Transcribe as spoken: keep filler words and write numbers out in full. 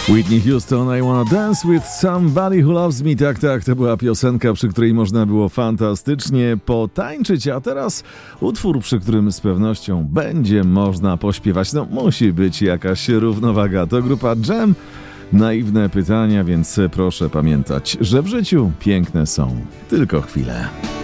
Whitney Houston, I Wanna Dance With Somebody Who Loves Me. Tak, tak, to była piosenka, przy której można było fantastycznie potańczyć, a teraz utwór, przy którym z pewnością będzie można pośpiewać. No, musi być jakaś równowaga. To grupa Jam. Naiwne pytania, więc proszę pamiętać, że w życiu piękne są tylko chwile.